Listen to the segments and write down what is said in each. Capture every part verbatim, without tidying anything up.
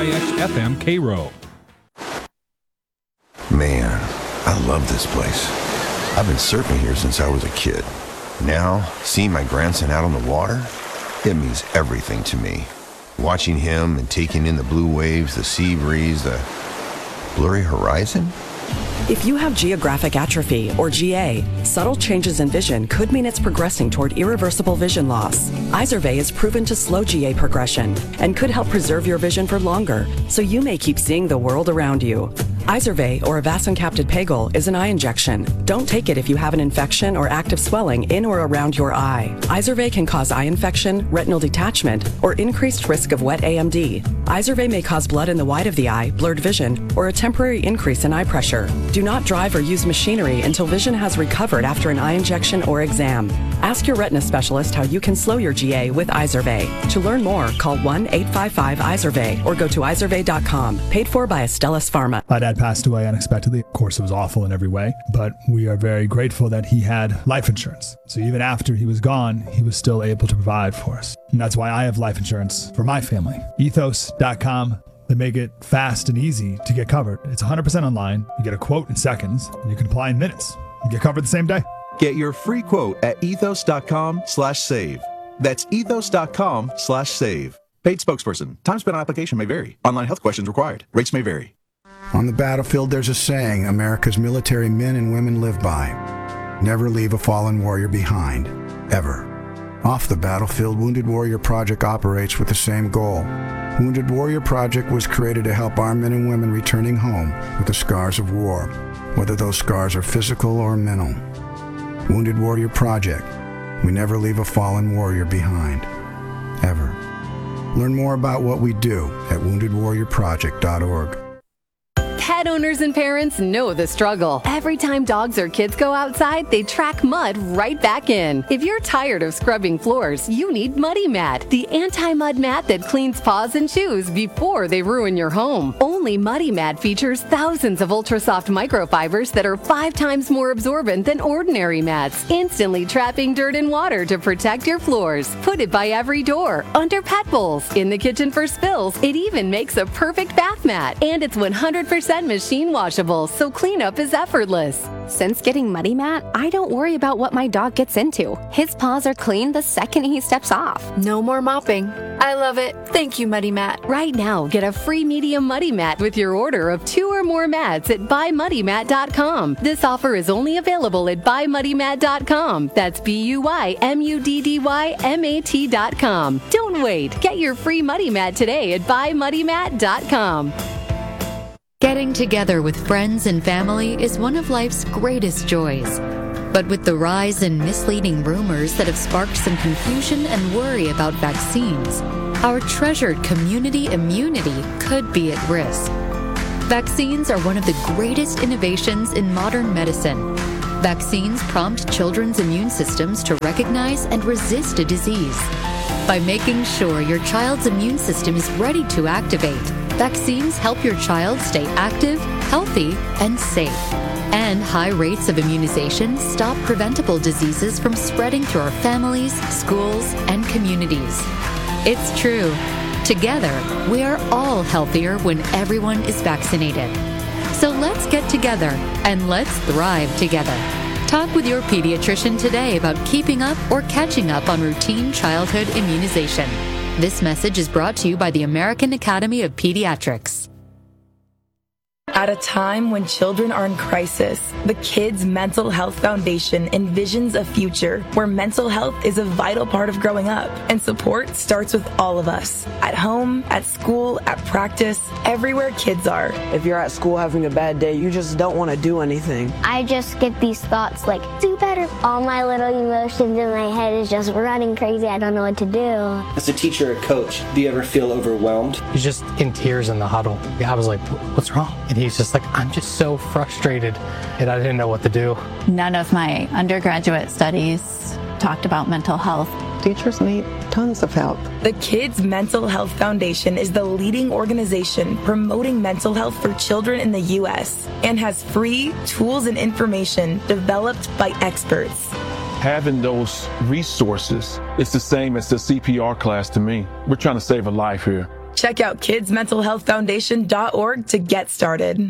Y X F M Cairo. Man, I love this place. I've been surfing here since I was a kid. Now, seeing my grandson out on the water, it means everything to me. Watching him and taking in the blue waves, the sea breeze, the blurry horizon. If you have geographic atrophy, or G A, subtle changes in vision could mean it's progressing toward irreversible vision loss. Izervay is proven to slow G A progression and could help preserve your vision for longer, so you may keep seeing the world around you. Izervay, or avacincaptad pegol, is an eye injection. Don't take it if you have an infection or active swelling in or around your eye. Izervay can cause eye infection, retinal detachment, or increased risk of wet A M D. Izervay may cause blood in the white of the eye, blurred vision, or a temporary increase in eye pressure. Do not drive or use machinery until vision has recovered after an eye injection or exam. Ask your retina specialist how you can slow your G A with Izervay. To learn more, call one eight five five Izervay or go to izervay dot com. Paid for by Astellas Pharma. My dad passed away unexpectedly. Of course, it was awful in every way, but we are very grateful that he had life insurance. So even after he was gone, he was still able to provide for us. And that's why I have life insurance for my family. ethos dot com. They make it fast and easy to get covered. It's one hundred percent online. You get a quote in seconds, and you can apply in minutes. You get covered the same day. Get your free quote at ethos dot com slash save. That's ethos dot com slash save. Paid spokesperson. Time spent on application may vary. Online health questions required. Rates may vary. On the battlefield, there's a saying America's military men and women live by. Never leave a fallen warrior behind. Ever. Off the battlefield, Wounded Warrior Project operates with the same goal. Wounded Warrior Project was created to help our men and women returning home with the scars of war, whether those scars are physical or mental. Wounded Warrior Project. We never leave a fallen warrior behind. Ever. Learn more about what we do at wounded warrior project dot org. Pet owners and parents know the struggle. Every time dogs or kids go outside, they track mud right back in. If you're tired of scrubbing floors, you need Muddy Mat, the anti-mud mat that cleans paws and shoes before they ruin your home. Only Muddy Mat features thousands of ultra-soft microfibers that are five times more absorbent than ordinary mats, instantly trapping dirt and water to protect your floors. Put it by every door, under pet bowls, in the kitchen for spills. It even makes a perfect bath mat, and it's one hundred percent machine washable, so cleanup is effortless. Since getting Muddy Mat, I don't worry about what my dog gets into. His paws are clean the second he steps off. No more mopping. I love it. Thank you, Muddy Mat. Right now, get a free medium Muddy Mat with your order of two or more mats at buy muddy mat dot com. This offer is only available at buy muddy mat dot com. That's B U Y M U D D Y M A T dot com. Don't wait. Get your free Muddy Mat today at buy muddy mat dot com. Getting together with friends and family is one of life's greatest joys. But with the rise in misleading rumors that have sparked some confusion and worry about vaccines, our treasured community immunity could be at risk. Vaccines are one of the greatest innovations in modern medicine. Vaccines prompt children's immune systems to recognize and resist a disease. By making sure your child's immune system is ready to activate, vaccines help your child stay active, healthy, and safe. And high rates of immunization stop preventable diseases from spreading through our families, schools, and communities. It's true. Together, we are all healthier when everyone is vaccinated. So let's get together and let's thrive together. Talk with your pediatrician today about keeping up or catching up on routine childhood immunization. This message is brought to you by the American Academy of Pediatrics. At a time when children are in crisis, the Kids Mental Health Foundation envisions a future where mental health is a vital part of growing up, and support starts with all of us. At home, at school, at practice, everywhere kids are. If you're at school having a bad day, you just don't want to do anything. I just get these thoughts like, do better. All my little emotions in my head is just running crazy. I don't know what to do. As a teacher or coach, do you ever feel overwhelmed? He's just in tears in the huddle. I was like, what's wrong? And he's just like, I'm just so frustrated, and I didn't know what to do. None of my undergraduate studies talked about mental health. Teachers need tons of help. The Kids Mental Health Foundation is the leading organization promoting mental health for children in the U S and has free tools and information developed by experts. Having those resources is the same as the C P R class to me. We're trying to save a life here. Check out kids mental health foundation dot org to get started.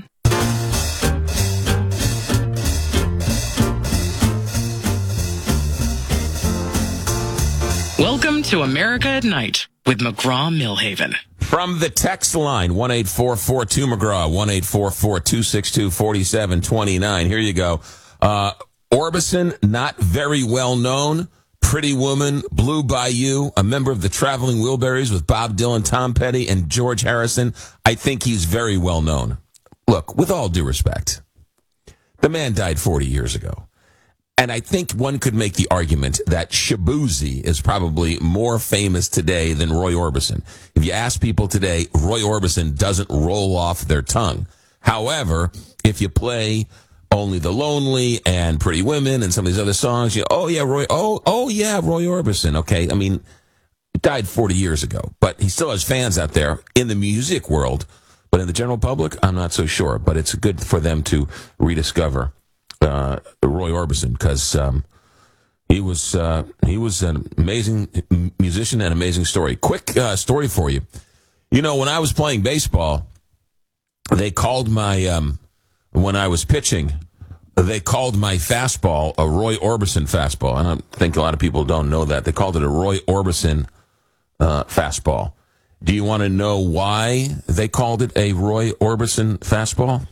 Welcome to America at Night with McGraw-Millhaven. From the text line, one eight four four two McGraw, one eight four four two six two four seven two nine. Here you go. Uh, Orbison, not very well known. Pretty Woman, Blue Bayou, a member of the Traveling Wilburys with Bob Dylan, Tom Petty, and George Harrison. I think he's very well known. Look, with all due respect, the man died forty years ago. And I think one could make the argument that Shaboozey is probably more famous today than Roy Orbison. If you ask people today, Roy Orbison doesn't roll off their tongue. However, if you play Only the Lonely and Pretty Women and some of these other songs, you oh yeah, Roy, oh, oh yeah, Roy Orbison. Okay, I mean, he died forty years ago, but he still has fans out there in the music world. But in the general public, I'm not so sure. But it's good for them to rediscover Uh, Roy Orbison, because um, he was uh, he was an amazing musician and amazing story. Quick uh, story for you. You know, when I was playing baseball, they called my um, when I was pitching, they called my fastball a Roy Orbison fastball. And I think a lot of people don't know that. They called it a Roy Orbison uh, fastball. Do you want to know why they called it a Roy Orbison fastball?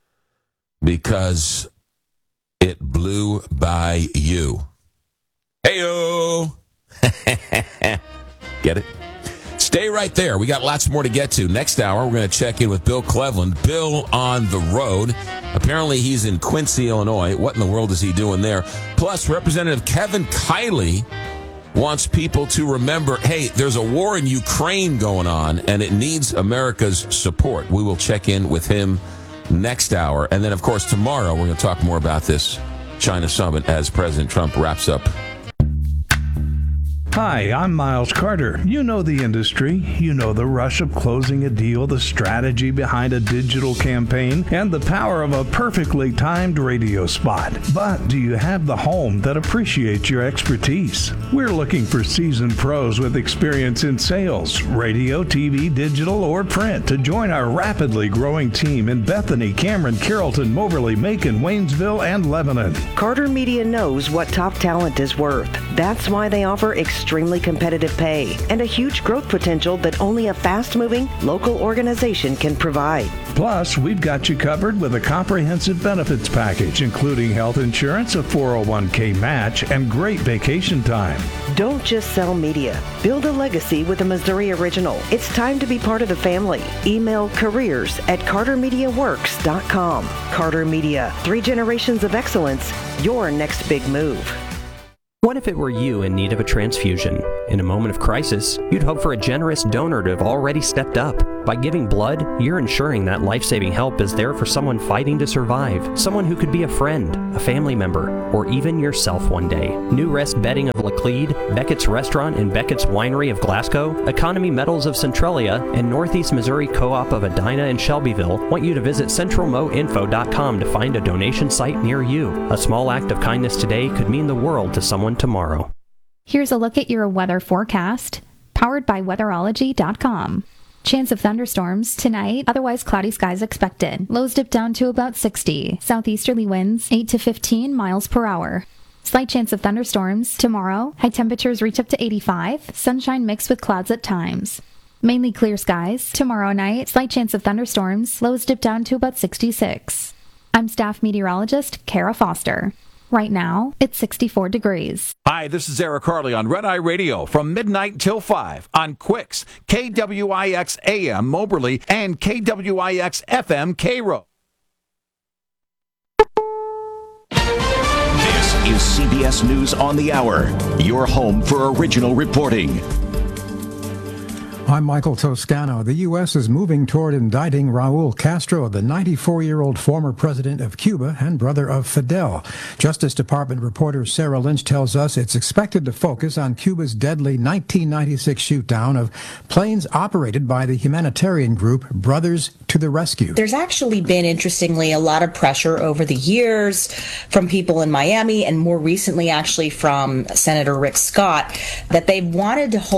Because it blew by you. Hey-o! Get it? Stay right there. We got lots more to get to. Next hour, we're going to check in with Bill Cleveland. Bill on the road. Apparently, he's in Quincy, Illinois. What in the world is he doing there? Plus, Representative Kevin Kiley wants people to remember, hey, there's a war in Ukraine going on, and it needs America's support. We will check in with him next hour. And then, of course, tomorrow we're going to talk more about this China summit as President Trump wraps up. Hi, I'm Miles Carter. You know the industry. You know the rush of closing a deal, the strategy behind a digital campaign, and the power of a perfectly timed radio spot. But do you have the home that appreciates your expertise? We're looking for seasoned pros with experience in sales, radio, T V, digital, or print to join our rapidly growing team in Bethany, Cameron, Carrollton, Moberly, Macon, Waynesville, and Lebanon. Carter Media knows what top talent is worth. That's why they offer extremely competitive pay and a huge growth potential that only a fast-moving local organization can provide. Plus, we've got you covered with a comprehensive benefits package, including health insurance, a four oh one k match, and great vacation time. Don't just sell media. Build a legacy with a Missouri original. It's time to be part of the family. Email careers at carter media works dot com. Carter Media, three generations of excellence, your next big move. What if it were you in need of a transfusion? In a moment of crisis, you'd hope for a generous donor to have already stepped up. By giving blood, you're ensuring that life-saving help is there for someone fighting to survive, someone who could be a friend, a family member, or even yourself one day. New Rest Bedding of Laclede, Beckett's Restaurant and Beckett's Winery of Glasgow, Economy Metals of Centralia, and Northeast Missouri Co-op of Edina and Shelbyville want you to visit central mo info dot com to find a donation site near you. A small act of kindness today could mean the world to someone tomorrow. Here's a look at your weather forecast, powered by weatherology dot com. Chance of thunderstorms tonight, otherwise cloudy skies expected. Lows dip down to about sixty. Southeasterly winds eight to fifteen miles per hour. Slight chance of thunderstorms tomorrow. High temperatures reach up to eighty-five. Sunshine mixed with clouds at times. Mainly clear skies. Tomorrow night, slight chance of thunderstorms. Lows dip down to about sixty-six. I'm staff meteorologist Kara Foster. Right now, it's sixty-four degrees. Hi, this is Eric Harley on Red Eye Radio from midnight until five on Quicks, K W I X A M Moberly, and K W I X F M Cairo. This is C B S News on the Hour, your home for original reporting. I'm Michael Toscano. The U S is moving toward indicting Raul Castro, the ninety-four-year-old former president of Cuba and brother of Fidel. Justice Department reporter Sarah Lynch tells us it's expected to focus on Cuba's deadly nineteen ninety-six shootdown of planes operated by the humanitarian group Brothers to the Rescue. There's actually been, interestingly, a lot of pressure over the years from people in Miami and more recently actually from Senator Rick Scott that they've wanted to hold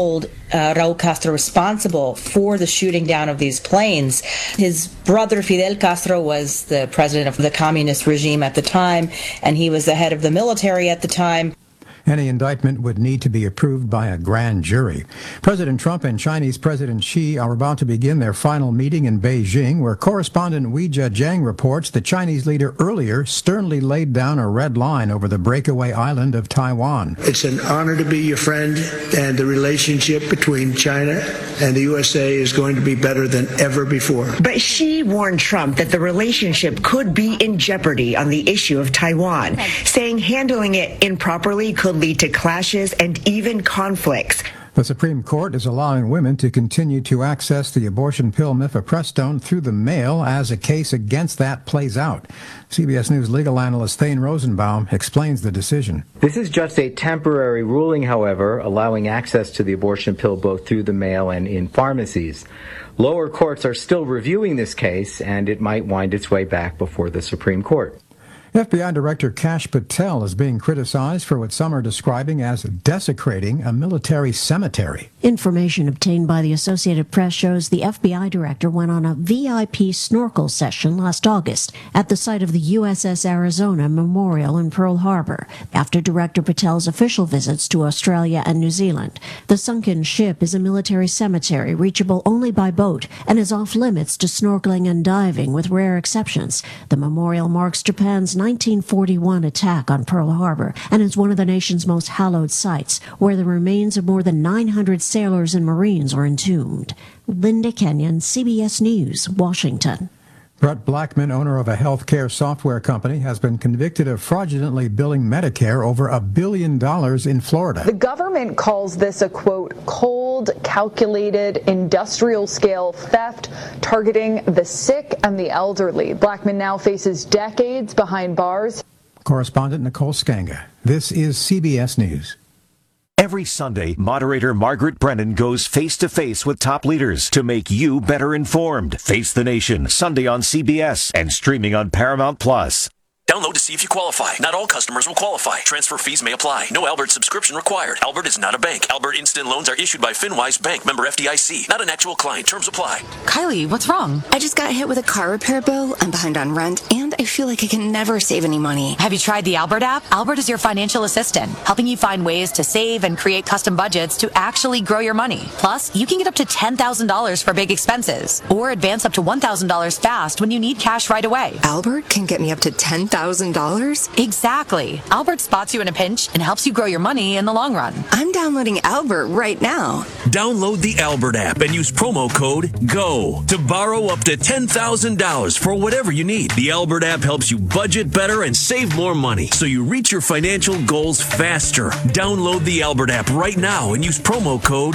uh, Raul Castro responsible for the shooting down of these planes. His brother Fidel Castro was the president of the communist regime at the time, and he was the head of the military at the time. Any indictment would need to be approved by a grand jury. President Trump and Chinese President Xi are about to begin their final meeting in Beijing, where correspondent Weijia Jiang reports the Chinese leader earlier sternly laid down a red line over the breakaway island of Taiwan. It's an honor to be your friend, and the relationship between China and the U S A is going to be better than ever before. But Xi warned Trump that the relationship could be in jeopardy on the issue of Taiwan, saying handling it improperly could lead to clashes and even conflicts. The Supreme Court is allowing women to continue to access the abortion pill mifepristone through the mail as a case against that plays out. C B S News legal analyst Thane Rosenbaum explains the decision. This is just a temporary ruling, however, allowing access to the abortion pill both through the mail and in pharmacies. Lower courts are still reviewing this case, and it might wind its way back before the Supreme Court. F B I Director Kash Patel is being criticized for what some are describing as desecrating a military cemetery. Information obtained by the Associated Press shows the F B I director went on a V I P snorkel session last August at the site of the U S S Arizona Memorial in Pearl Harbor, after Director Patel's official visits to Australia and New Zealand. The sunken ship is a military cemetery reachable only by boat and is off limits to snorkeling and diving with rare exceptions. The memorial marks Japan's nineteen forty-one attack on Pearl Harbor and is one of the nation's most hallowed sites, where the remains of more than nine hundred sailors and Marines are entombed. Linda Kenyon, C B S News, Washington. Brett Blackman, owner of a healthcare software company, has been convicted of fraudulently billing Medicare over a billion dollars in Florida. The government calls this a, quote, cold, calculated, industrial-scale theft targeting the sick and the elderly. Blackman now faces decades behind bars. Correspondent Nicole Skanga. This is C B S News. Every Sunday, moderator Margaret Brennan goes face-to-face with top leaders to make you better informed. Face the Nation, Sunday on C B S and streaming on Paramount Plus. Download to see if you qualify. Not all customers will qualify. Transfer fees may apply. No Albert subscription required. Albert is not a bank. Albert Instant Loans are issued by FinWise Bank, member F D I C. Not an actual client. Terms apply. Kylie, what's wrong? I just got hit with a car repair bill. I'm behind on rent, and I feel like I can never save any money. Have you tried the Albert app? Albert is your financial assistant, helping you find ways to save and create custom budgets to actually grow your money. Plus, you can get up to ten thousand dollars for big expenses, or advance up to one thousand dollars fast when you need cash right away. Albert can get me up to ten thousand dollars? Exactly. Albert spots you in a pinch and helps you grow your money in the long run. I'm downloading Albert right now. Download the Albert app and use promo code GO to borrow up to ten thousand dollars for whatever you need. The Albert app helps you budget better and save more money, so you reach your financial goals faster. Download the Albert app right now and use promo code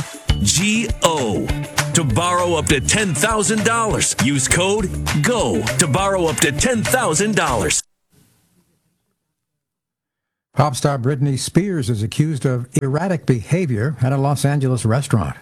G O to borrow up to ten thousand dollars. Use code GO to borrow up to ten thousand dollars. Pop star Britney Spears is accused of erratic behavior at a Los Angeles restaurant.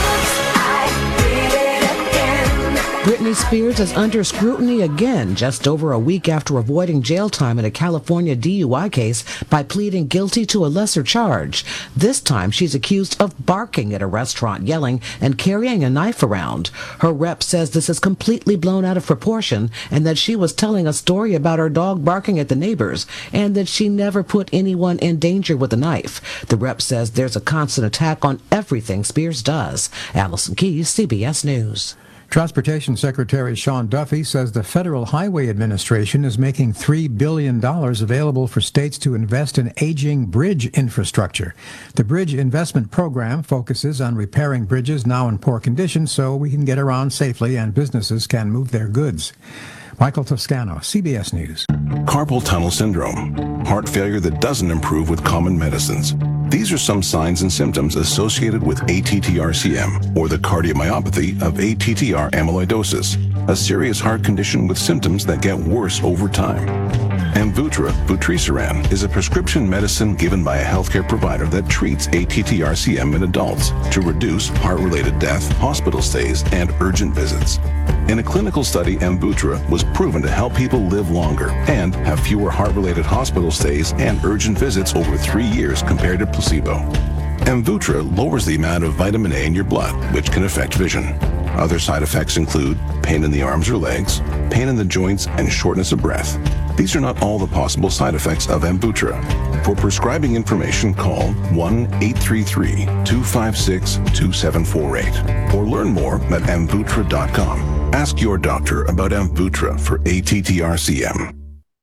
Britney Spears is under scrutiny again just over a week after avoiding jail time in a California D U I case by pleading guilty to a lesser charge. This time she's accused of barking at a restaurant, yelling and carrying a knife around. Her rep says this is completely blown out of proportion and that she was telling a story about her dog barking at the neighbors and that she never put anyone in danger with a knife. The rep says there's a constant attack on everything Spears does. Allison Keyes, C B S News. Transportation Secretary Sean Duffy says the Federal Highway Administration is making three billion dollars available for states to invest in aging bridge infrastructure. The Bridge Investment Program focuses on repairing bridges now in poor condition so we can get around safely and businesses can move their goods. Michael Toscano, C B S News. Carpal tunnel syndrome, heart failure that doesn't improve with common medicines. These are some signs and symptoms associated with A T T R C M, or the cardiomyopathy of A T T R amyloidosis, a serious heart condition with symptoms that get worse over time. Amvuttra, vutrisiran, is a prescription medicine given by a healthcare provider that treats A T T R C M in adults to reduce heart-related death, hospital stays, and urgent visits. In a clinical study, Amvuttra was proven to help people live longer and have fewer heart-related hospital stays and urgent visits over three years compared to placebo. Amvuttra lowers the amount of vitamin A in your blood, which can affect vision. Other side effects include pain in the arms or legs, pain in the joints, and shortness of breath. These are not all the possible side effects of Amvuttra. For prescribing information, call one eight three three, two five six, two seven four eight or learn more at amvuttra dot com. Ask your doctor about Amvuttra for A T T R C M.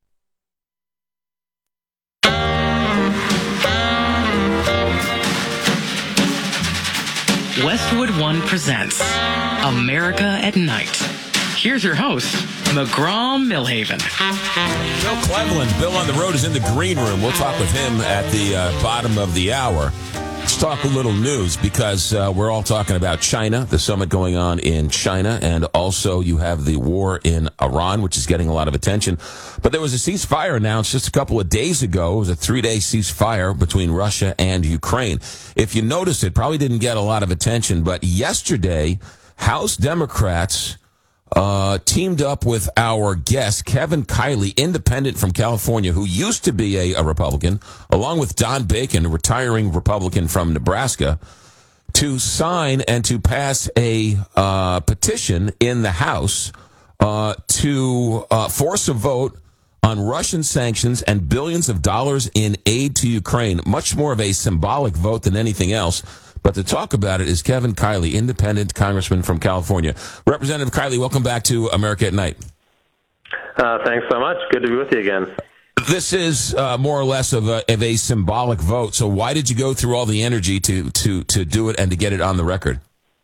Westwood One presents America at Night. Here's your host, McGraw Millhaven. Bill Cleveland, Bill on the Road, is in the green room. We'll talk with him at the uh, bottom of the hour. Let's talk a little news because uh, we're all talking about China, the summit going on in China, and also you have the war in Iran, which is getting a lot of attention. But there was a ceasefire announced just a couple of days ago. It was a three-day ceasefire between Russia and Ukraine. If you noticed, it probably didn't get a lot of attention, but yesterday, House Democrats Uh, teamed up with our guest, Kevin Kiley, independent from California, who used to be a, a Republican, along with Don Bacon, a retiring Republican from Nebraska, to sign and to pass a uh, petition in the House uh, to uh, force a vote on Russian sanctions and billions of dollars in aid to Ukraine. Much more of a symbolic vote than anything else. But to talk about it is Kevin Kiley, independent congressman from California. Representative Kiley, welcome back to America at Night. Uh, thanks so much. Good to be with you again. This is uh, more or less of a, of a symbolic vote. So why did you go through all the energy to, to, to do it and to get it on the record?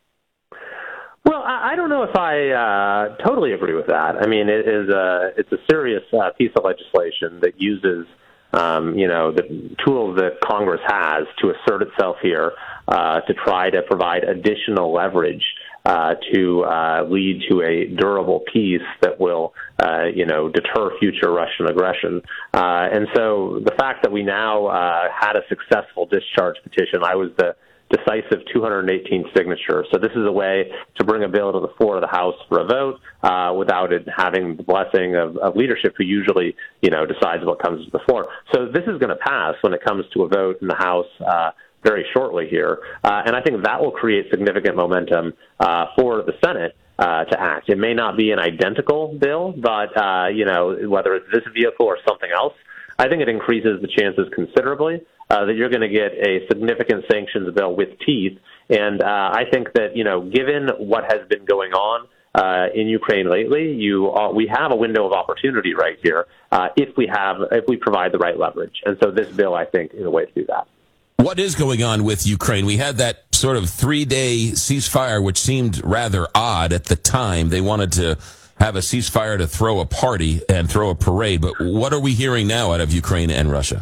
Well, I, I don't know if I uh, totally agree with that. I mean, it is a, it's a serious uh, piece of legislation that uses Um, you know, the tools that Congress has to assert itself here uh, to try to provide additional leverage uh, to uh, lead to a durable peace that will, uh, you know, deter future Russian aggression. Uh, and so the fact that we now uh, had a successful discharge petition, I was the decisive two hundred eighteen signatures. So this is a way to bring a bill to the floor of the House for a vote uh, without it having the blessing of, of leadership who usually, you know, decides what comes to the floor. So this is going to pass when it comes to a vote in the House uh, very shortly here. Uh, and I think that will create significant momentum uh, for the Senate uh, to act. It may not be an identical bill, but, uh, you know, whether it's this vehicle or something else, I think it increases the chances considerably uh, that you're going to get a significant sanctions bill with teeth. And uh, I think that, you know, given what has been going on uh, in Ukraine lately, you uh, we have a window of opportunity right here uh, if we have if we provide the right leverage. And so this bill, I think, is a way to do that. What is going on with Ukraine? We had that sort of three-day ceasefire, which seemed rather odd at the time. They wanted to have a ceasefire to throw a party and throw a parade. But what are we hearing now out of Ukraine and Russia?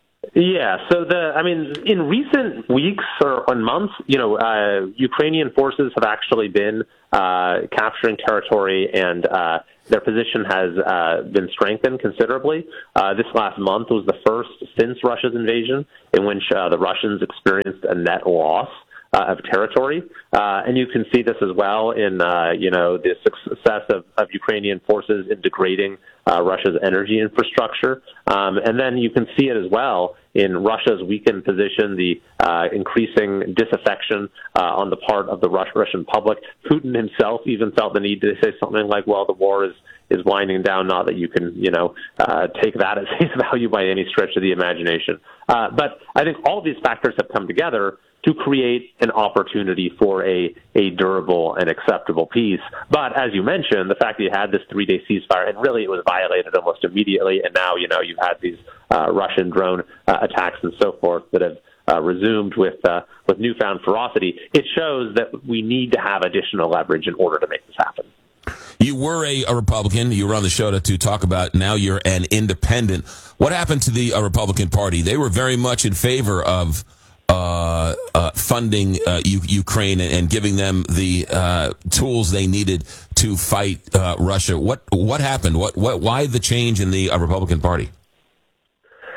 Yeah, so the, I mean, in recent weeks or on months, you know, uh, Ukrainian forces have actually been uh, capturing territory, and uh, their position has uh, been strengthened considerably. Uh, this last month was the first since Russia's invasion in which uh, the Russians experienced a net loss Uh, of territory, uh, and you can see this as well in uh, you know the success of, of Ukrainian forces in degrading uh, Russia's energy infrastructure, um, and then you can see it as well in Russia's weakened position, the uh, increasing disaffection uh, on the part of the Russian public. Putin himself even felt the need to say something like, "Well, the war is." is winding down, not that you can, you know, uh, take that as face value by any stretch of the imagination. Uh, but I think all of these factors have come together to create an opportunity for a, a durable and acceptable peace. But as you mentioned, the fact that you had this three-day ceasefire, and really it was violated almost immediately, and now, you know, you've had these uh, Russian drone uh, attacks and so forth that have uh, resumed with, uh, with newfound ferocity, it shows that we need to have additional leverage in order to make this happen. You were a, a Republican. You were on the show to, to talk about. Now you're an independent. What happened to the uh, Republican Party? They were very much in favor of uh, uh, funding uh, U- Ukraine and, and giving them the uh, tools they needed to fight uh, Russia. What what happened? What what? Why the change in the uh, Republican Party? Well,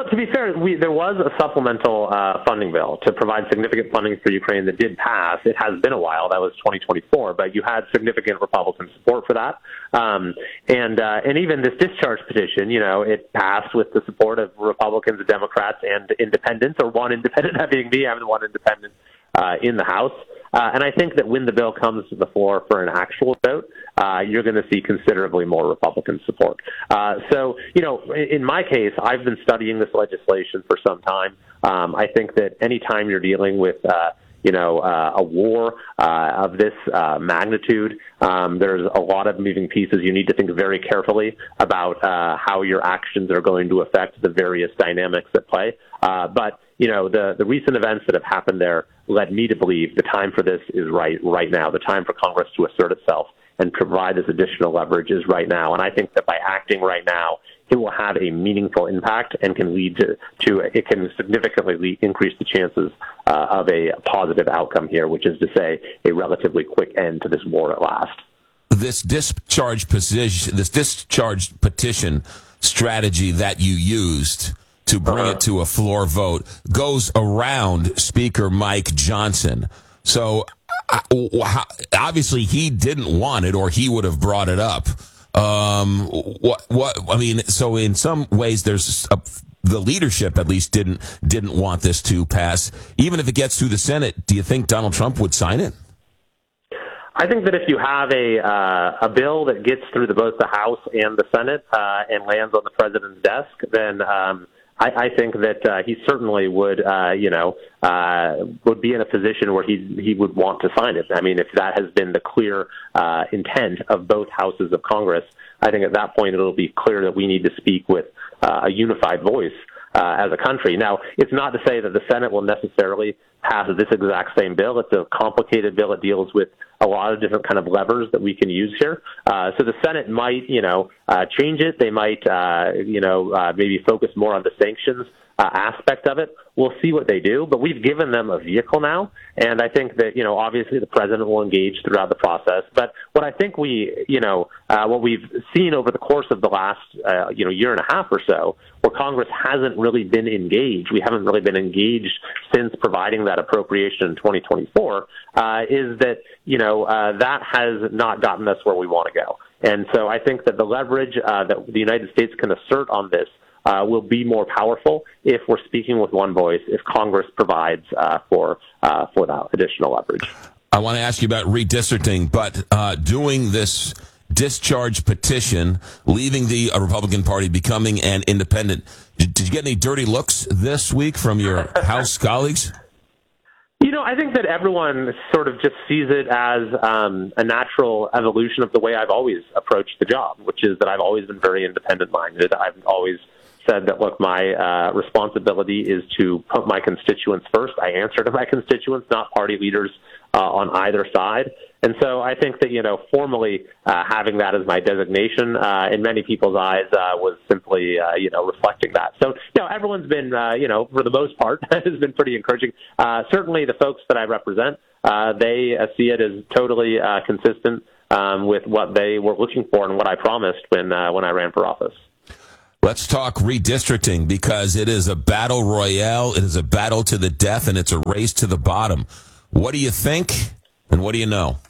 to be fair, we, there was a supplemental uh, funding bill to provide significant funding for Ukraine that did pass. It has been a while. That was twenty twenty-four, but you had significant Republican support for that. Um, and uh, and even this discharge petition, you know, it passed with the support of Republicans, Democrats, and independents, or one independent, that being me. I'm the one independent uh, in the House. Uh, and I think that when the bill comes to the floor for an actual vote, uh, you're going to see considerably more Republican support. Uh, so, you know, in, in my case, I've been studying this legislation for some time. Um, I think that any time you're dealing with, uh, you know, uh, a war uh, of this uh, magnitude, um, there's a lot of moving pieces. You need to think very carefully about uh, how your actions are going to affect the various dynamics at play. Uh, but, you know, the, the recent events that have happened there led me to believe the time for this is right right now. The time for Congress to assert itself and provide this additional leverage is right now. And I think that by acting right now, it will have a meaningful impact and can lead to, to it can significantly increase the chances uh, of a positive outcome here, which is to say a relatively quick end to this war at last. This discharge position, this discharge petition strategy that you used to bring uh-huh. it to a floor vote goes around Speaker Mike Johnson. So uh, obviously he didn't want it, or he would have brought it up. Um, what, what, I mean, so in some ways there's a, the leadership at least didn't, didn't want this to pass. Even if it gets through the Senate, do you think Donald Trump would sign it? I think that if you have a uh, a bill that gets through the, both the House and the Senate uh, and lands on the president's desk, then um, I, I think that uh, he certainly would, uh, you know, uh, would be in a position where he he would want to sign it. I mean, if that has been the clear uh, intent of both houses of Congress, I think at that point it'll be clear that we need to speak with uh, a unified voice uh, as a country. Now, it's not to say that the Senate will necessarily pass this exact same bill. It's a complicated bill. It deals with a lot of different kind of levers that we can use here. Uh, so the Senate might, you know, uh, change it. They might, uh, you know, uh, maybe focus more on the sanctions uh, aspect of it. We'll see what they do, but we've given them a vehicle now, and I think that, you know, obviously the president will engage throughout the process. But what I think we, you know, uh, what we've seen over the course of the last, uh, you know, year and a half or so, where Congress hasn't really been engaged, we haven't really been engaged since providing that appropriation in twenty twenty-four, uh, is that, you know, uh, that has not gotten us where we want to go. And so I think that the leverage uh, that the United States can assert on this Uh, will be more powerful if we're speaking with one voice, if Congress provides uh, for uh, for that additional leverage. I want to ask you about redistricting, but uh, doing this discharge petition, leaving the uh, Republican Party, becoming an independent, did, did you get any dirty looks this week from your House colleagues? You know, I think that everyone sort of just sees it as um, a natural evolution of the way I've always approached the job, which is that I've always been very independent-minded. I've always said that, look, my uh, responsibility is to put my constituents first. I answer to my constituents, not party leaders uh, on either side. And so I think that, you know, formally uh, having that as my designation uh, in many people's eyes uh, was simply, uh, you know, reflecting that. So, you know, everyone's been, uh, you know, for the most part, has been pretty encouraging. Uh, certainly the folks that I represent, uh, they uh, see it as totally uh, consistent um, with what they were looking for and what I promised when uh, when I ran for office. Let's talk redistricting, because it is a battle royale. It is a battle to the death, and it's a race to the bottom. What do you think, and what do you know?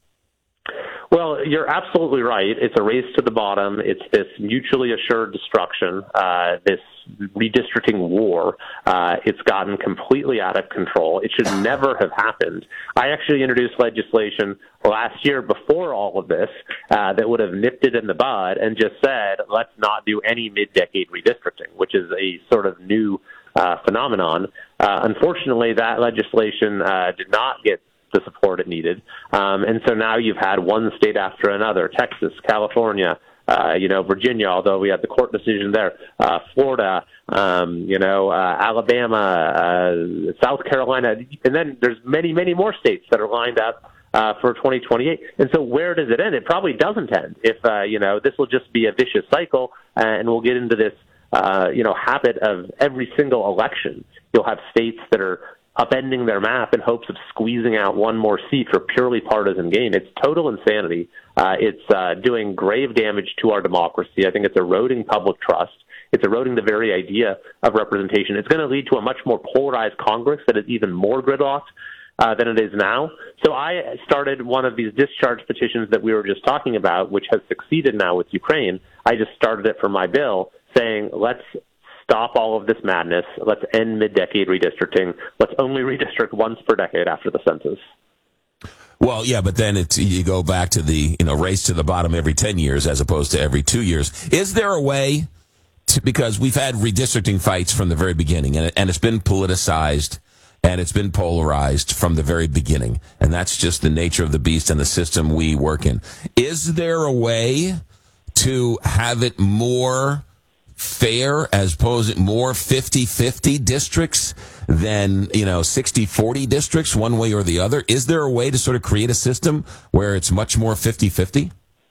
Well, you're absolutely right. It's a race to the bottom. It's this mutually assured destruction, uh, this redistricting war. Uh, it's gotten completely out of control. It should never have happened. I actually introduced legislation last year before all of this uh, that would have nipped it in the bud and just said, let's not do any mid-decade redistricting, which is a sort of new uh, phenomenon. Uh, unfortunately, that legislation uh, did not get the support it needed. Um, and so now you've had one state after another, Texas, California, uh, you know, Virginia, although we had the court decision there, uh, Florida, um, you know, uh, Alabama, uh, South Carolina, and then there's many, many more states that are lined up uh, for twenty twenty-eight. And so where does it end? It probably doesn't end. If, uh, you know, this will just be a vicious cycle, uh, and we'll get into this, uh, you know, habit of every single election. You'll have states that are upending their map in hopes of squeezing out one more seat for purely partisan gain. It's total insanity. Uh, it's uh, doing grave damage to our democracy. I think it's eroding public trust. It's eroding the very idea of representation. It's going to lead to a much more polarized Congress that is even more gridlocked uh, than it is now. So I started one of these discharge petitions that we were just talking about, which has succeeded now with Ukraine. I just started it for my bill, saying let's stop all of this madness. Let's end mid-decade redistricting. Let's only redistrict once per decade after the census. Well, yeah, but then it's, you go back to the, you know, race to the bottom every ten years as opposed to every two years. Is there a way to, because we've had redistricting fights from the very beginning, and, and it's been politicized and it's been polarized from the very beginning, and that's just the nature of the beast and the system we work in. Is there a way to have it more fair, as opposed to more fifty-fifty districts than, you know, sixty forty districts one way or the other? Is there a way to sort of create a system where it's much more fifty-fifty?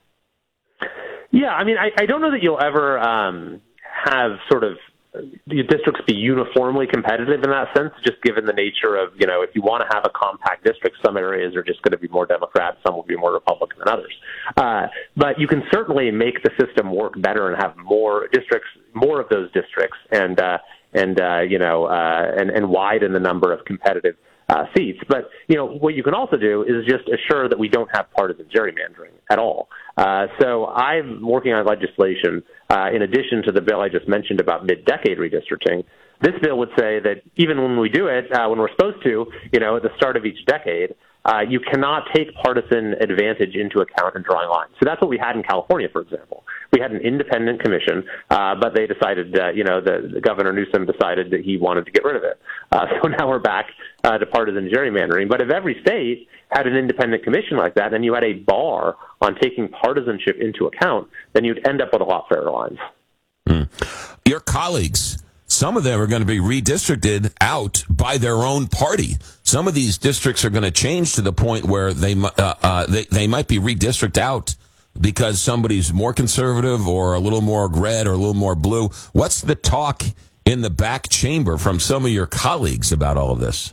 Yeah, I mean, I, I don't know that you'll ever um, have sort of the districts be uniformly competitive in that sense, just given the nature of, you know, if you want to have a compact district, some areas are just going to be more Democrat, some will be more Republican than others. Uh, but you can certainly make the system work better and have more districts, more of those districts, and, uh, and uh, you know, uh, and, and widen the number of competitive uh, seats. But, you know, what you can also do is just assure that we don't have partisan gerrymandering at all. Uh, so I'm working on legislation, uh, in addition to the bill I just mentioned about mid-decade redistricting. This bill would say that even when we do it, uh, when we're supposed to, you know, at the start of each decade, uh, you cannot take partisan advantage into account in drawing lines. So that's what we had in California, for example. We had an independent commission, uh, but they decided, uh, you know, the, the Governor Newsom decided that he wanted to get rid of it. Uh, so now we're back uh, to partisan gerrymandering. But if every state had an independent commission like that, and you had a bar on taking partisanship into account, then you'd end up with a lot fairer lines. Mm. Your colleagues, some of them are going to be redistricted out by their own party. Some of these districts are going to change to the point where they uh, uh, they, they might be redistricted out because somebody's more conservative or a little more red or a little more blue. What's the talk in the back chamber from some of your colleagues about all of this?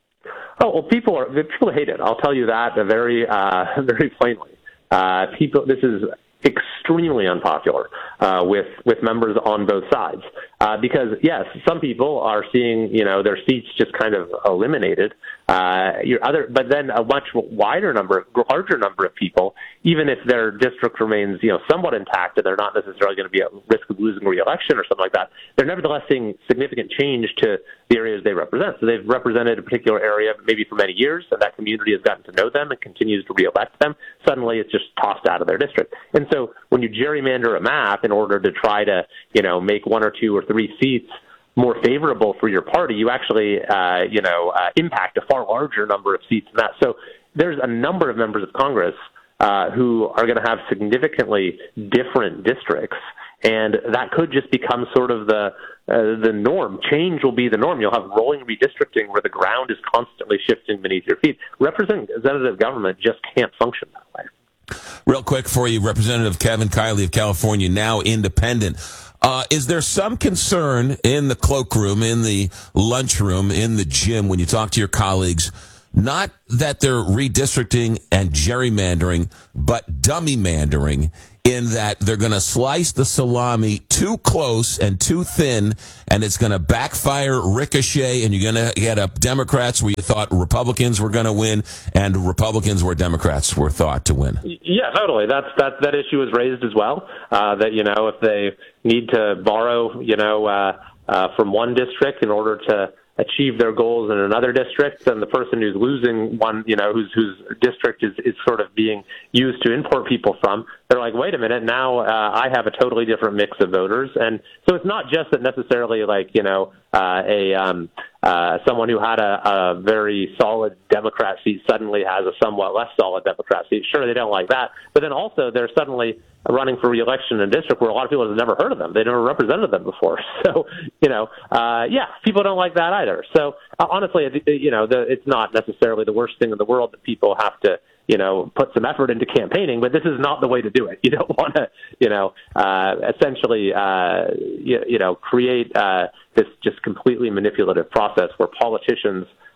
Oh, well, people are people hate it. I'll tell you that very uh, very plainly. Uh, people, this is extremely unpopular uh, with with members on both sides uh, because yes, some people are seeing, you know, their seats just kind of eliminated. Uh, your other, but then a much wider number, larger number of people, even if their district remains, you know, somewhat intact and they're not necessarily going to be at risk of losing re-election or something like that, they're nevertheless seeing significant change to the areas they represent. So they've represented a particular area maybe for many years, and that community has gotten to know them and continues to re-elect them. Suddenly, it's just tossed out of their district. And so when you gerrymander a map in order to try to, you know, make one or two or three seats more favorable for your party, you actually, uh, you know, uh, impact a far larger number of seats than that. So there's a number of members of Congress uh, who are going to have significantly different districts, and that could just become sort of the uh, the norm. Change will be the norm. You'll have rolling redistricting where the ground is constantly shifting beneath your feet. Representative government just can't function that way. Real quick for you, Representative Kevin Kiley of California, now independent. Uh, is there some concern in the cloakroom, in the lunchroom, in the gym when you talk to your colleagues, not that they're redistricting and gerrymandering, but dummy-mandering, in that they're going to slice the salami too close and too thin, and it's going to backfire, ricochet, and you're going to get up Democrats where you thought Republicans were going to win, and Republicans where Democrats were thought to win? Yeah, totally. That's that that issue was raised as well. Uh, that, you know, if they need to borrow, you know, uh, uh, from one district in order to achieve their goals in another district, then the person who's losing one, you know, whose whose district is, is sort of being used to import people from, they're like, wait a minute, now uh, I have a totally different mix of voters. And so it's not just that necessarily, like, you know, uh, a um, uh, someone who had a, a very solid Democrat seat suddenly has a somewhat less solid Democrat seat. Sure, they don't like that. But then also they're suddenly running for re-election in a district where a lot of people have never heard of them. They never represented them before. So, you know, uh, yeah, people don't like that either. So, uh, honestly, you know, the, it's not necessarily the worst thing in the world that people have to, you know, put some effort into campaigning, but this is not the way to do it. You don't want to, you know, uh, essentially, uh, you, you know, create uh, this just completely manipulative process where politicians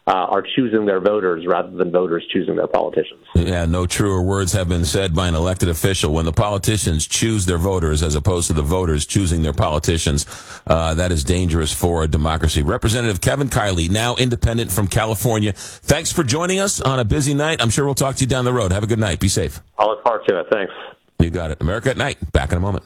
uh, are choosing their voters rather than voters choosing their politicians. Yeah, no truer words have been said by an elected official. When the politicians choose their voters as opposed to the voters choosing their politicians, uh, that is dangerous for a democracy. Representative Kevin Kiley, now independent from California, thanks for joining us on a busy night. I'm sure we'll talk to you down the road. Have a good night. Be safe. I'll look forward to it. Thanks. You got it. America at Night. Back in a moment.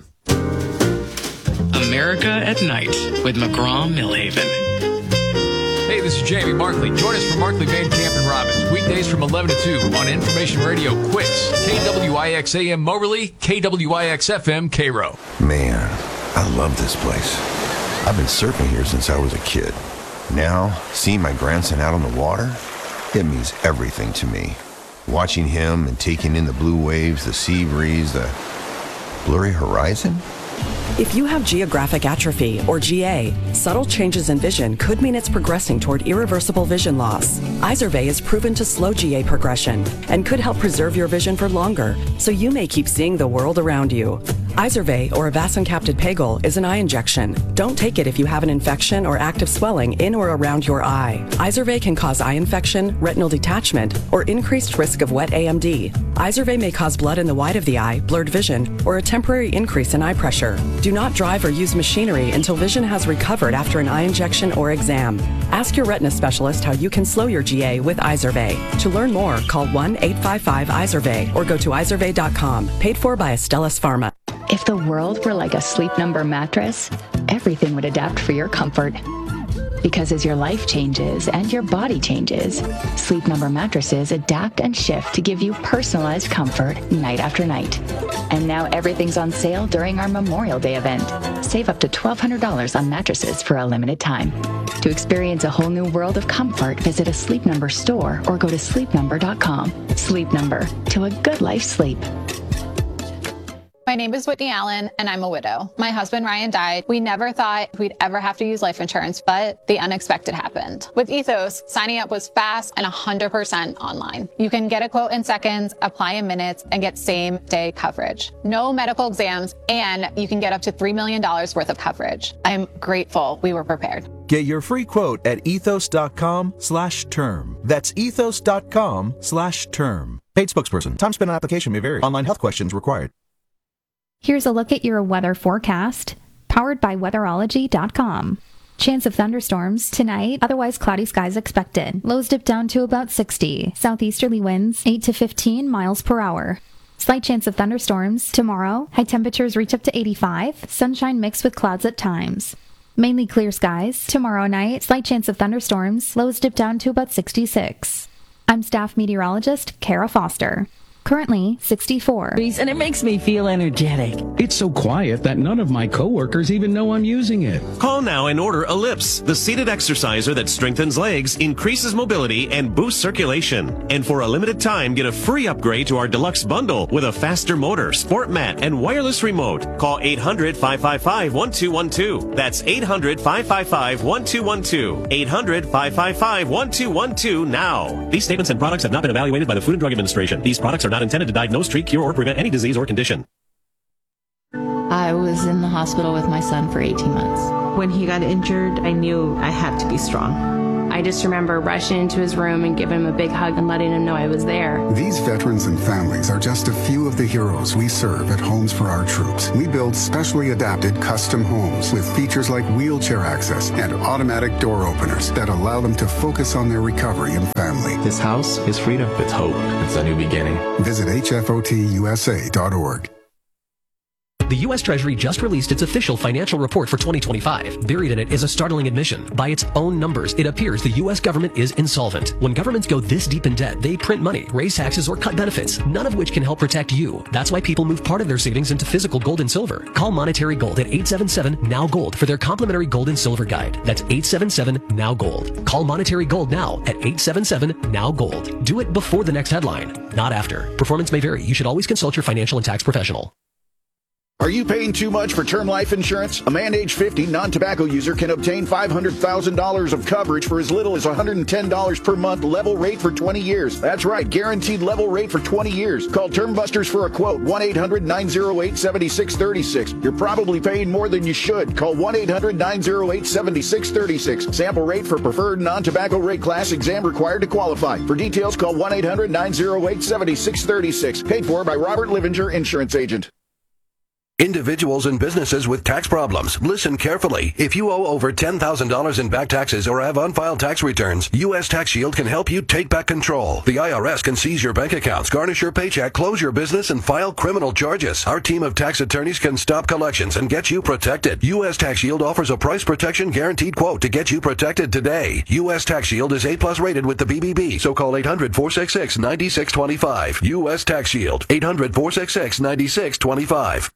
America at Night with McGraw Millhaven. Hey, this is Jamie Markley. Join us for Markley, Van Camp, and Robbins, weekdays from eleven to two on Information Radio Quicks, K W I X A M Moberly, K W I X F M Cairo. Man, I love this place. I've been surfing here since I was a kid. Now, seeing my grandson out on the water, it means everything to me. Watching him and taking in the blue waves, the sea breeze, the blurry horizon. If you have geographic atrophy, or G A, subtle changes in vision could mean it's progressing toward irreversible vision loss. Izervay is proven to slow G A progression and could help preserve your vision for longer, so you may keep seeing the world around you. Izervay, or avacincaptad pegol, is an eye injection. Don't take it if you have an infection or active swelling in or around your eye. Izervay can cause eye infection, retinal detachment, or increased risk of wet A M D. Izervay may cause blood in the white of the eye, blurred vision, or a temporary increase in eye pressure. Do not drive or use machinery until vision has recovered after an eye injection or exam. Ask your retina specialist how you can slow your G A with Izervay. To learn more, call one eight five five Izervay or go to izervay dot com. Paid for by Astellas Pharma. If the world were like a Sleep Number mattress, everything would adapt for your comfort. Because as your life changes and your body changes, Sleep Number mattresses adapt and shift to give you personalized comfort night after night. And now everything's on sale during our Memorial Day event. Save up to twelve hundred dollars on mattresses for a limited time. To experience a whole new world of comfort, visit a Sleep Number store or go to sleep number dot com. Sleep Number, to a good life's sleep. My name is Whitney Allen, and I'm a widow. My husband, Ryan, died. We never thought we'd ever have to use life insurance, but the unexpected happened. With Ethos, signing up was fast and one hundred percent online. You can get a quote in seconds, apply in minutes, and get same-day coverage. No medical exams, and you can get up to three million dollars worth of coverage. I'm grateful we were prepared. Get your free quote at ethos.com slash term. That's ethos.com slash term. Paid spokesperson. Time spent on application may vary. Online health questions required. Here's a look at your weather forecast, powered by weatherology dot com. Chance of thunderstorms tonight, otherwise cloudy skies expected. Lows dip down to about sixty. Southeasterly winds eight to fifteen miles per hour. Slight chance of thunderstorms tomorrow. High temperatures reach up to eighty-five. Sunshine mixed with clouds at times. Mainly clear skies. Tomorrow night, slight chance of thunderstorms. Lows dip down to about sixty-six. I'm staff meteorologist Kara Foster. Currently sixty-four. And it makes me feel energetic. It's so quiet that none of my coworkers even know I'm using it. Call now and order Ellipse, the seated exerciser that strengthens legs, increases mobility, and boosts circulation. And for a limited time, get a free upgrade to our deluxe bundle with a faster motor, sport mat, and wireless remote. Call eight hundred, five five five, one two one two. That's eight hundred, five five five, one two one two. eight hundred, five five five, one two one two now. These statements and products have not been evaluated by the Food and Drug Administration. These products are not intended to diagnose, treat, cure, or prevent any disease or condition. I was in the hospital with my son for eighteen months. When he got injured, I knew I had to be strong. I just remember rushing into his room and giving him a big hug and letting him know I was there. These veterans and families are just a few of the heroes we serve at Homes for Our Troops. We build specially adapted custom homes with features like wheelchair access and automatic door openers that allow them to focus on their recovery and family. This house is freedom. It's hope. It's a new beginning. Visit H F O T U S A dot org. The U S Treasury just released its official financial report for twenty twenty-five. Buried in it is a startling admission. By its own numbers, it appears the U S government is insolvent. When governments go this deep in debt, they print money, raise taxes, or cut benefits, none of which can help protect you. That's why people move part of their savings into physical gold and silver. Call Monetary Gold at eight seven seven, N O W Gold for their complimentary gold and silver guide. That's eight seven seven, N O W Gold. Call Monetary Gold now at eight seven seven, N O W Gold. Do it before the next headline, not after. Performance may vary. You should always consult your financial and tax professional. Are you paying too much for term life insurance? A man age fifty, non-tobacco user can obtain five hundred thousand dollars of coverage for as little as one hundred ten dollars per month, level rate for twenty years. That's right, guaranteed level rate for twenty years. Call Term Busters for a quote, one eight hundred nine oh eight seven six three six. You're probably paying more than you should. Call one eight hundred nine oh eight seven six three six. Sample rate for preferred non-tobacco rate class, exam required to qualify. For details, call one eight hundred nine oh eight seven six three six. Paid for by Robert Livinger, Insurance Agent. Individuals and businesses with tax problems, listen carefully. If you owe over ten thousand dollars in back taxes or have unfiled tax returns, U S Tax Shield can help you take back control. The I R S can seize your bank accounts, garnish your paycheck, close your business, and file criminal charges. Our team of tax attorneys can stop collections and get you protected. U S Tax Shield offers a price protection guaranteed quote to get you protected today. U S Tax Shield is A plus rated with the B B B, so call eight hundred four six six nine six two five. U S Tax Shield, eight hundred four six six nine six two five.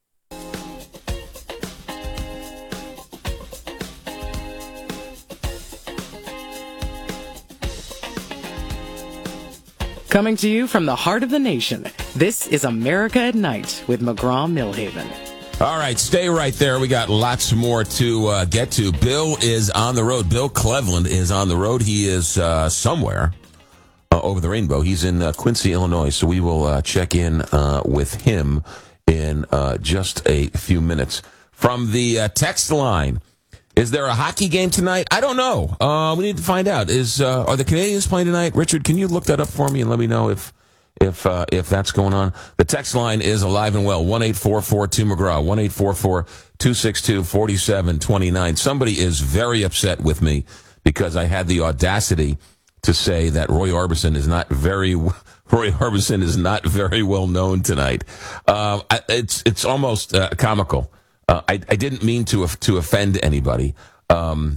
Coming to you from the heart of the nation, this is America at Night with McGraw-Millhaven. All right, stay right there. We got lots more to uh, get to. Bill is on the road. Bill Cleveland is on the road. He is uh, somewhere uh, over the rainbow. He's in uh, Quincy, Illinois, so we will uh, check in uh, with him in uh, just a few minutes. From the uh, text line, is there a hockey game tonight? I don't know. Uh, we need to find out. Is uh, are the Canadians playing tonight? Richard, can you look that up for me and let me know if if uh, if that's going on? The text line is alive and well. one eight four four two McGraw. one eight four four two six two four seven two nine. Somebody is very upset with me because I had the audacity to say that Roy Orbison is not very Roy Orbison is not very well known tonight. Uh, it's it's almost uh, comical. Uh, I, I didn't mean to to offend anybody. Um,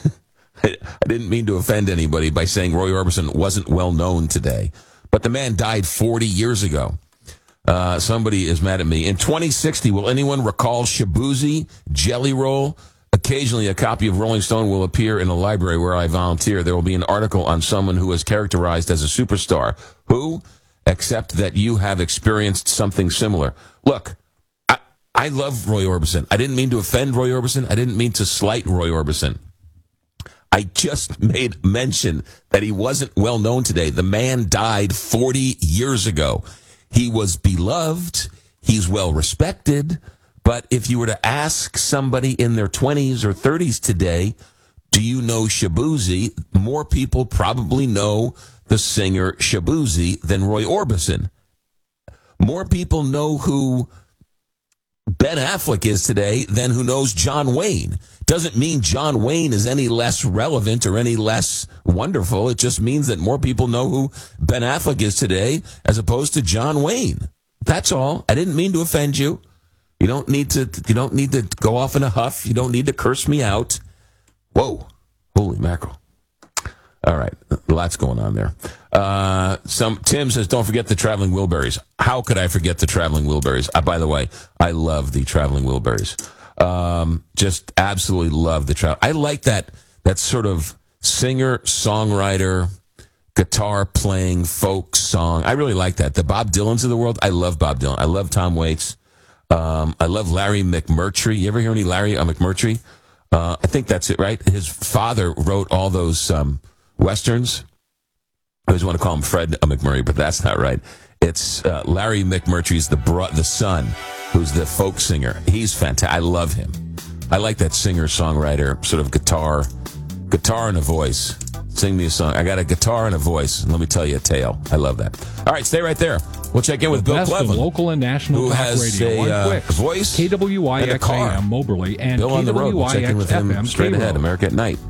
I, I didn't mean to offend anybody by saying Roy Orbison wasn't well known today. But the man died forty years ago. Uh, somebody is mad at me. In twenty sixty, will anyone recall Shabuzi, Jelly Roll? Occasionally, a copy of Rolling Stone will appear in a library where I volunteer. There will be an article on someone who is characterized as a superstar. Who? Except that you have experienced something similar. Look, I love Roy Orbison. I didn't mean to offend Roy Orbison. I didn't mean to slight Roy Orbison. I just made mention that he wasn't well known today. The man died forty years ago. He was beloved. He's well respected. But if you were to ask somebody in their twenties or thirties today, do you know Shabuzi? More people probably know the singer Shabuzi than Roy Orbison. More people know who Ben Affleck is today than who knows John Wayne. Doesn't mean John Wayne is any less relevant or any less wonderful. It just means that more people know who Ben Affleck is today as opposed to John Wayne. That's all. I didn't mean to offend you. You don't need to, you don't need to go off in a huff. You don't need to curse me out. Whoa. Holy mackerel. All right. Lots going on there. Uh, some Tim says, don't forget the Traveling Wilburys. How could I forget the Traveling Wilburys? Uh, by the way, I love the Traveling Wilburys. Um, just absolutely love the travel. I like that, that sort of singer, songwriter, guitar playing folk song. I really like that. The Bob Dylans of the world. I love Bob Dylan. I love Tom Waits. Um, I love Larry McMurtry. You ever hear any Larry uh, McMurtry? Uh, I think that's it, right? His father wrote all those, um, Westerns. I always want to call him Fred McMurray, but that's not right. It's uh, Larry McMurtry's the bro- the son, who's the folk singer. He's fantastic. I love him. I like that singer-songwriter, sort of guitar, guitar and a voice. Sing me a song. I got a guitar and a voice, and let me tell you a tale. I love that. All right, stay right there. We'll check in with the Bill best Cleveland, of local and national who talk has radio. a uh, Quick. voice, K W I X and a car. A M Moberly and Bill on the road. We'll check in with him K W I X F M straight ahead. America at Night.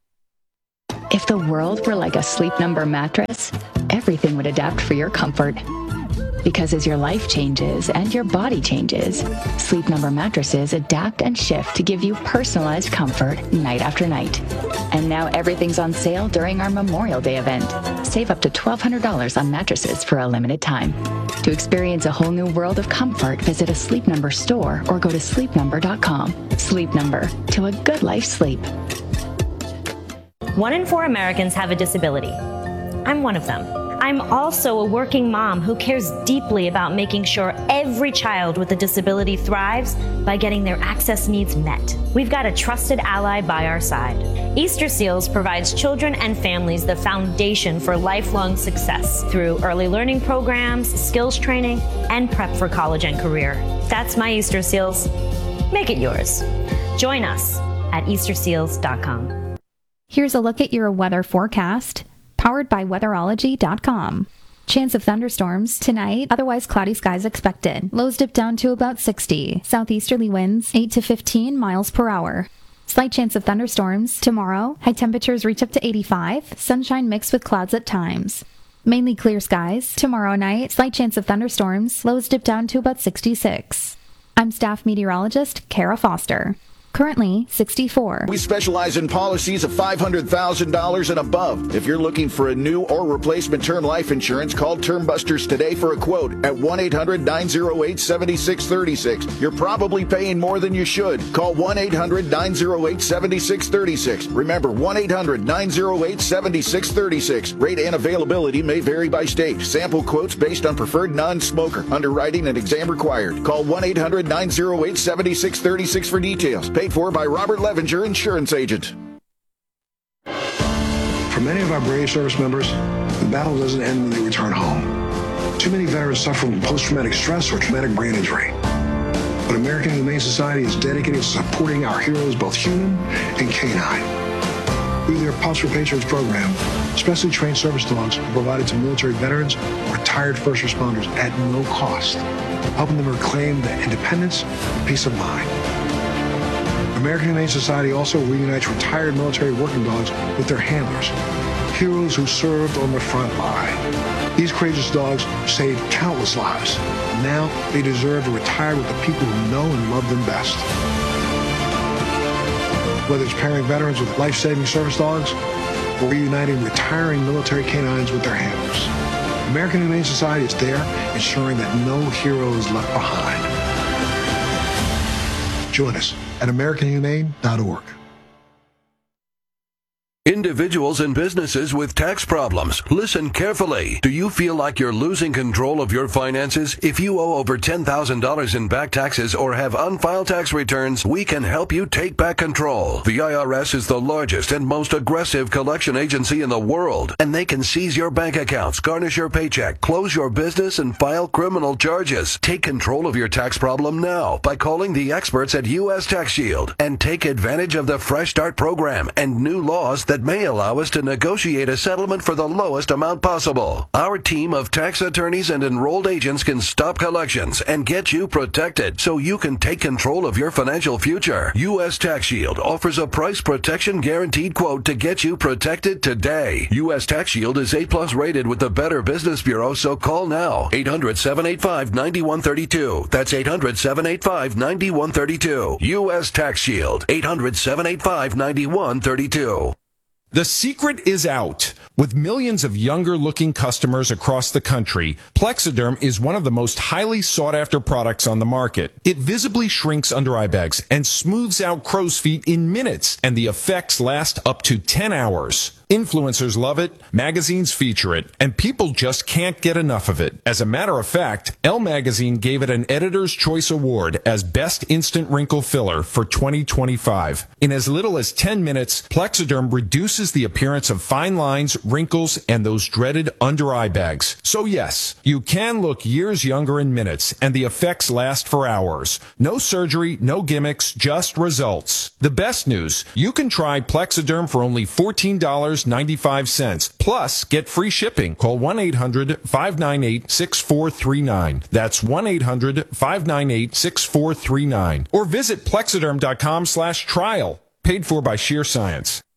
If the world were like a Sleep Number mattress, everything would adapt for your comfort. Because as your life changes and your body changes, Sleep Number mattresses adapt and shift to give you personalized comfort night after night. And now everything's on sale during our Memorial Day event. Save up to twelve hundred dollars on mattresses for a limited time. To experience a whole new world of comfort, visit a Sleep Number store or go to sleep number dot com. Sleep Number, to a good life sleep. One in four Americans have a disability. I'm one of them. I'm also a working mom who cares deeply about making sure every child with a disability thrives by getting their access needs met. We've got a trusted ally by our side. Easter Seals provides children and families the foundation for lifelong success through early learning programs, skills training, and prep for college and career. That's my Easter Seals. Make it yours. Join us at Easter Seals dot com. Here's a look at your weather forecast, powered by weatherology dot com. Chance of thunderstorms tonight, otherwise cloudy skies expected. Lows dip down to about sixty. Southeasterly winds eight to fifteen miles per hour. Slight chance of thunderstorms tomorrow. High temperatures reach up to eighty-five. Sunshine mixed with clouds at times. Mainly clear skies. Tomorrow night, slight chance of thunderstorms. Lows dip down to about sixty-six. I'm staff meteorologist Kara Foster. Currently sixty-four. We specialize in policies of five hundred thousand dollars and above. If you're looking for a new or replacement term life insurance, call Term Busters today for a quote at one eight hundred nine oh eight seven six three six. You're probably paying more than you should. Call one eight hundred nine oh eight seven six three six. Remember, one eight hundred nine oh eight seven six three six. Rate and availability may vary by state. Sample quotes based on preferred non-smoker. Underwriting and exam required. Call one eight hundred nine oh eight seven six three six for details. Paid for by Robert Levinger, insurance agent. For many of our brave service members, the battle doesn't end when they return home. Too many veterans suffer from post-traumatic stress or traumatic brain injury. But American Humane Society is dedicated to supporting our heroes, both human and canine. Through their Pulse for Patriots program, specially trained service dogs are provided to military veterans or retired first responders at no cost, helping them reclaim their independence and peace of mind. American Humane Society also reunites retired military working dogs with their handlers, heroes who served on the front line. These courageous dogs saved countless lives. Now they deserve to retire with the people who know and love them best. Whether it's pairing veterans with life-saving service dogs or reuniting retiring military canines with their handlers, American Humane Society is there ensuring that no hero is left behind. Join us at American Humane dot org. Individuals and businesses with tax problems, listen carefully. Do you feel like you're losing control of your finances? If you owe over ten thousand dollars in back taxes or have unfiled tax returns, we can help you take back control. The I R S is the largest and most aggressive collection agency in the world, and they can seize your bank accounts, garnish your paycheck, close your business, and file criminal charges. Take control of your tax problem now by calling the experts at U S Tax Shield and take advantage of the Fresh Start program and new laws that may allow us to negotiate a settlement for the lowest amount possible. Our team of tax attorneys and enrolled agents can stop collections and get you protected so you can take control of your financial future. U S Tax Shield offers a price protection guaranteed quote to get you protected today. U S Tax Shield is A plus rated with the Better Business Bureau, so call now. eight hundred seven eight five nine one three two. That's eight hundred seven eight five nine one three two. U S Tax Shield. eight hundred seven eight five nine one three two. The secret is out. With millions of younger-looking customers across the country, Plexiderm is one of the most highly sought-after products on the market. It visibly shrinks under eye bags and smooths out crow's feet in minutes, and the effects last up to ten hours. Influencers love it, magazines feature it, and people just can't get enough of it. As a matter of fact, Elle Magazine gave it an Editor's Choice Award as Best Instant Wrinkle Filler for twenty twenty-five. In as little as ten minutes, Plexiderm reduces the appearance of fine lines, wrinkles, and those dreaded under-eye bags. So yes, you can look years younger in minutes, and the effects last for hours. No surgery, no gimmicks, just results. The best news, you can try Plexiderm for only fourteen dollars and ninety-five cents. Plus, get free shipping. Call one eight hundred five nine eight six four three nine. That's one eight hundred five nine eight six four three nine. Or visit plexiderm dot com slash trial. Paid for by Sheer Science.